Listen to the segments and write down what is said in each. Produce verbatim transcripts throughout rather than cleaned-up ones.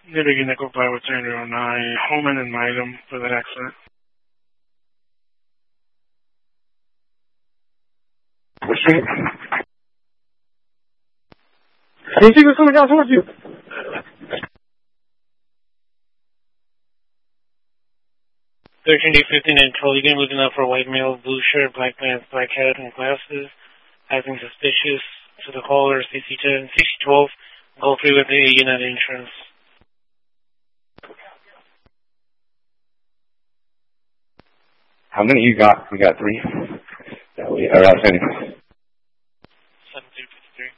Nittigan Nickel by with three oh nine, Holman and Mydam for that accident. What's your name? Can you see what's coming down towards you? thirteen D fifteen and Colligan looking up for a white male, blue shirt, black pants, black hat, and glasses. Acting suspicious to the caller, C C ten, C C twelve, go free with the United Insurance. How many you got? We got three. That we are outstanding. seven two fifty-three.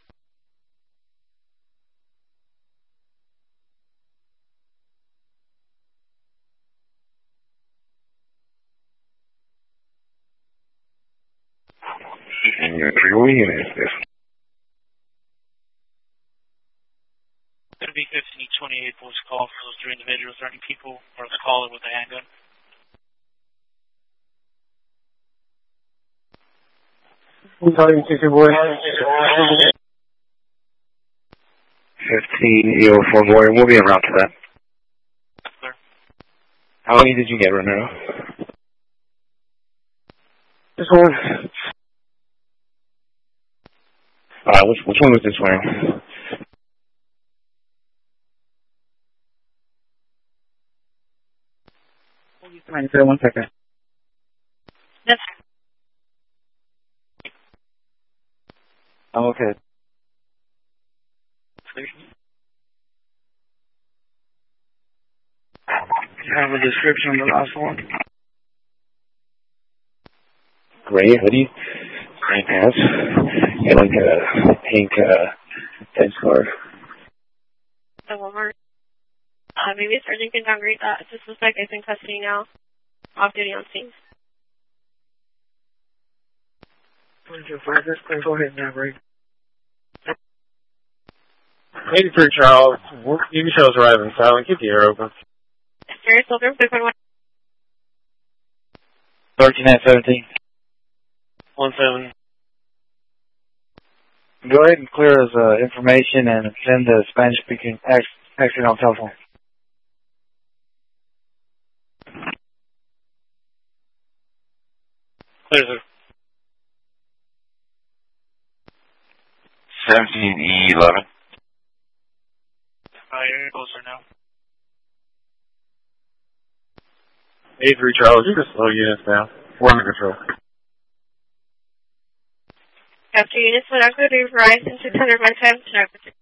And you're three units. two B fifteen twenty-eight voice call for those three individuals, thirty people, or the caller with a handgun. I'm talking to you, boy. fifteen E O four boy, we'll be en route to that. Sir. How many did you get, Romero? This one. Alright, which, which one was this wearing? One second. Yes. I'm okay. You have a description of the last one? Gray hoodie, gray pants, and like a pink uh, head scarf. The Walmart. Uh, maybe a Sergeant can congregate that. This suspect is in custody now. Off duty on scene. Go ahead now, Ray. eighty-three Charles, E V show's arriving silent. Keep the air open. Serious Pilgrim, six one one. thirteen nine seventeen. one seven. Go ahead and clear his uh, information and send the Spanish-speaking exit on telephone. Clear, sir. seventeen E eleven. Uh, you're closer now. eighty-three Charles, you can slow units down. We're under control. After units went out, go to Verizon six hundred by ten.